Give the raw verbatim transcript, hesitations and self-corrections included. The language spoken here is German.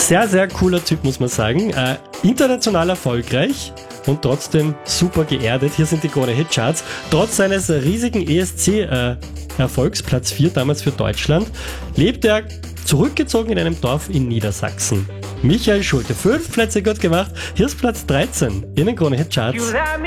Sehr, sehr cooler Typ, muss man sagen. Äh, international erfolgreich und trotzdem super geerdet. Hier sind die Krone-Hit-Charts. Trotz seines riesigen E S C-Erfolgs, äh, Platz vier damals für Deutschland, lebt er zurückgezogen in einem Dorf in Niedersachsen. Michael Schulte, fünf Plätze gut gemacht. Hier ist Platz dreizehn in den Krone-Hit-Charts.